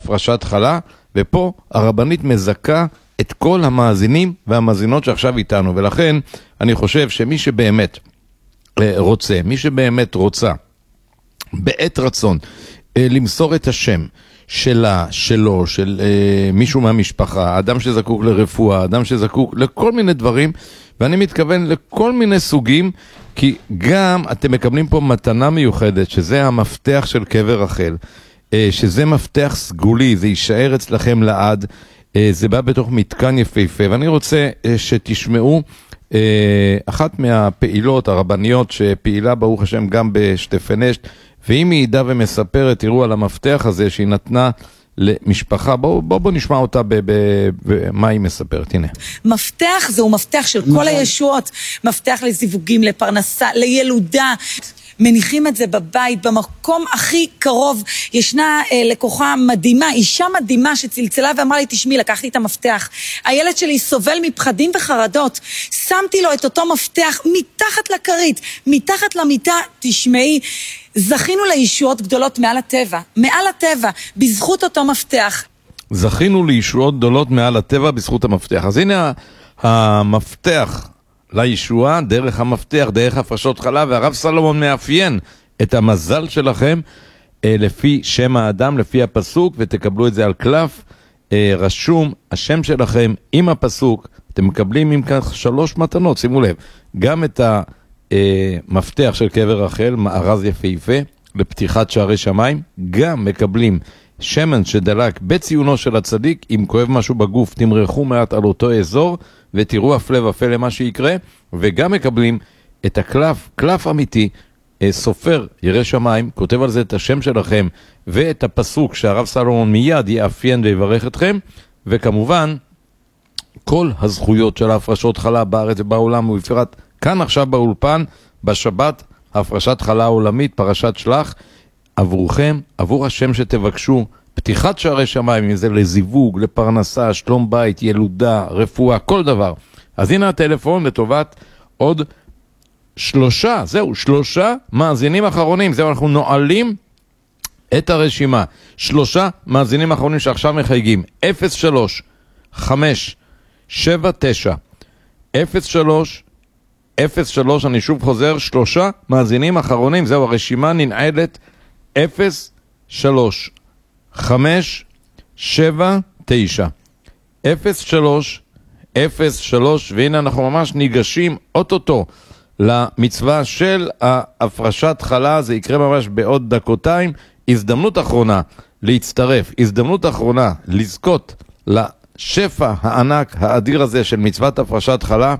הפרשת חלה, ופה הרבנית מזכה את כל המאזינים והמאזינות שעכשיו איתנו, ולכן אני חושב שמי שבאמת רוצה, מי שבאמת רוצה, בעת רצון, למסור את השם שלה, שלו, של מישהו מהמשפחה, אדם שזקוק לרפואה, אדם שזקוק לכל מיני דברים, ואני מתכוון לכל מיני סוגים, כי גם אתם מקבלים פה מתנה מיוחדת, שזה המפתח של קבר רחל, שזה מפתח סגולי, זה יישאר אצלכם לעד, זה בא בתוך מתקן יפהפה, ואני רוצה שתשמעו אחת מהפעילות הרבניות שפעילה ברוך השם גם בשטפנשט, והיא מעידה ומספרת, תראו על המפתח הזה שהיא נתנה למשפחה. בואו נשמע אותה במה היא מספרת. הנה. מפתח זהו מפתח של כל הישועות, מפתח לזיווגים, לפרנסה, לילודה. מניחים את זה בבית, במקום הכי קרוב. ישנה לקוחה מדהימה, אישה מדהימה שצלצלה ואמרה לי, תשמעי, לקחתי את המפתח. הילד שלי סובל מפחדים וחרדות. שמתי לו את אותו מפתח מתחת לכרית, מתחת למיטה, תשמעי, זכינו לישועות גדולות מעל הטבע. מעל הטבע, בזכות אותו מפתח. זכינו לישועות גדולות מעל הטבע בזכות המפתח. אז הנה המפתח לישועה, דרך המפתח, דרך הפרשות חלה, והרב סלומון מאפיין את המזל שלכם לפי שם האדם, לפי הפסוק, ותקבלו את זה על קלף, רשום השם שלכם עם הפסוק, אתם מקבלים עם כך 3 מתנות, שימו לב, גם את המפתח של קבר רחל, מארז יפהפה, לפתיחת שערי שמיים, גם מקבלים שמן שדלק בציונו של הצדיק, אם כואב משהו בגוף, תמרחו מעט על אותו אזור, ותראו הפלא ופלא למה שיקרה, וגם מקבלים את הקלף, קלף אמיתי, סופר ירא שמיים, כותב על זה את השם שלכם, ואת הפסוק שהרב סלומון מיד יאפיין ויברך אתכם, וכמובן, כל הזכויות של ההפרשות חלה בארץ ובעולם, ובפרט כאן עכשיו באולפן, בשבת, הפרשת חלה העולמית, פרשת שלח, עבורכם, עבור השם שתבקשו, פתיחת שערי שמיים, אם זה לזיווג, לפרנסה, שלום בית, ילודה, רפואה, כל דבר. אז הנה הטלפון לטובת עוד 3 מאזינים אחרונים. זהו, אנחנו נועלים את הרשימה. 3 מאזינים אחרונים שעכשיו מחייגים. 03-59-03-03, אני שוב חוזר, 3 מאזינים אחרונים. זהו, הרשימה ננעלת. 03 5, 7, 9 03, 03, והנה אנחנו ממש ניגשים אוטוטו למצווה של ההפרשת חלה. זה יקרה ממש בעוד דקותיים. הזדמנות אחרונה להצטרף, הזדמנות אחרונה לזכות לשפע הענק האדיר הזה של מצוות הפרשת חלה.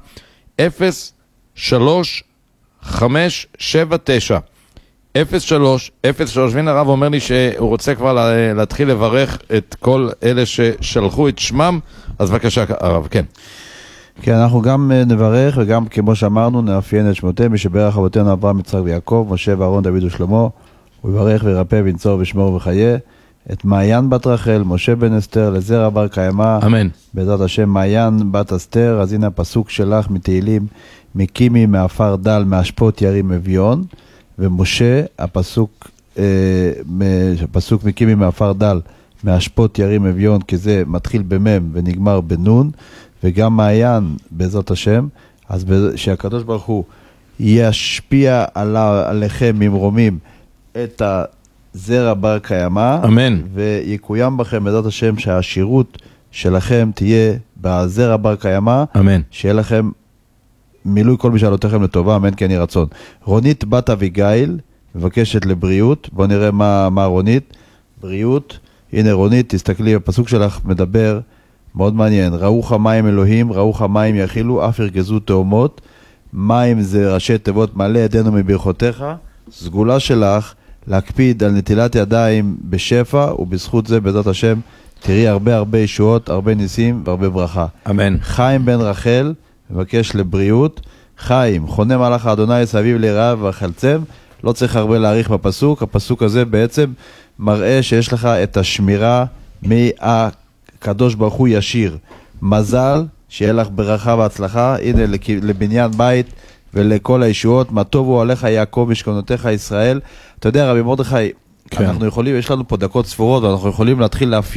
03, 5, 7, 9 03, והנה הרב אומר לי שהוא רוצה כבר להתחיל לברך את כל אלה ששלחו את שמם, אז בבקשה הרב, כן. כן, אנחנו גם נברך וגם כמו שאמרנו נאפיין את שמותיהם, מי שברך אבותינו אברהם, יצחק ויעקב, משה ואהרון, דוד ושלמה, הוא יברך וירפא וינצור ושמור וחיה, את מעיין בת רחל, משה בן אסתר, לזרע בר קיימא, אמן. בעזרת השם מעיין בת אסתר. אז הנה הפסוק שלך מתהילים, מקימי מעפר דל, מאשפות ירים אביון, ומשה, הפסוק מקימי מעפר דל, מאשפות ירים אביון, כי זה מתחיל במם ונגמר בנון, וגם מעיין בעזרת השם. אז שהקדוש ברוך הוא ישפיע עליכם ממרומים את הזרע בר קיימא, אמן. ויקוים בכם בעזרת השם שהעשירות שלכם תהיה בזרע בר קיימא, אמן. שיהיה לכם מילוי כל משאלותיכם לטובה, אמן כן יהי רצון. רונית בת אביגיל מבקשת לבריאות. בוא נראה מה רונית. בריאות. הנה רונית, תסתכלי, הפסוק שלך מדבר מאוד מעניין. ראוך מים אלוהים, ראוך מים יאכילו, אף ירגזו תאומות. מים זה ראשי תיבות, מלא ידינו מברכותיך. סגולה שלך להקפיד על נטילת ידיים בשפע, ובזכות זה בעזרת השם תראי הרבה ישועות, הרבה ניסים והרבה ברכה. אמן. חיים בן רחל מבקש לבריאות. חיים, חונה מלאך אדוני סביב לרעב וחלצם. לא צריך הרבה להאריך בפסוק. הפסוק הזה בעצם מראה שיש לך את השמירה מהקדוש ברוך הוא ישיר. מזל, שיהיה לך ברכה והצלחה. הנה לבניין בית ולכל הישועות. מה טובו עליך יעקב משכנותיך ישראל. אתה יודע רבי מרדכי, כן. אנחנו יכולים, יש לנו פה דקות ספורות, ואנחנו יכולים להתחיל